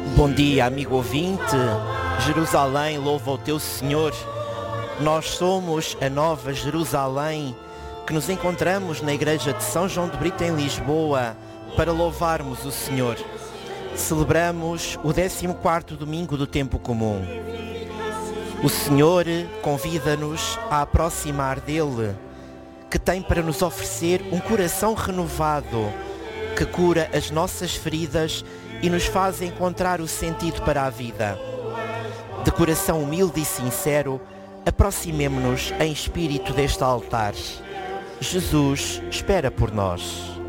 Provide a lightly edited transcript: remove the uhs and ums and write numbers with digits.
Bom dia, amigo ouvinte. Jerusalém louva o teu Senhor. Nós somos a Nova Jerusalém, que nos encontramos na Igreja de São João de Brito em Lisboa para louvarmos o Senhor. Celebramos o 14º domingo do tempo comum. O Senhor convida-nos a aproximar dele, que tem para nos oferecer um coração renovado, que cura as nossas feridas e nos faz encontrar o sentido para a vida. De coração humilde e sincero, aproximemo-nos em espírito deste altar. Jesus espera por nós.